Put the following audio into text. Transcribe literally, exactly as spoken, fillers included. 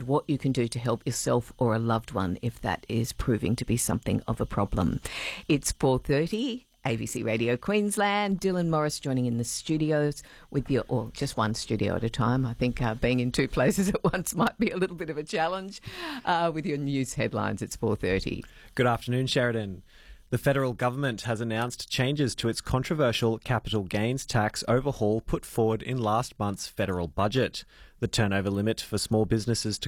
and what you can do to help yourself or a loved one if that is proving to be something of a problem. It's four thirty. A B C Radio Queensland. Dylan Morris joining in the studios with your, or just one studio at a time. I think uh, being in two places at once might be a little bit of a challenge. Uh, with your news headlines, it's four thirty. Good afternoon, Sheridan. The federal government has announced changes to its controversial capital gains tax overhaul put forward in last month's federal budget. The turnover limit for small businesses to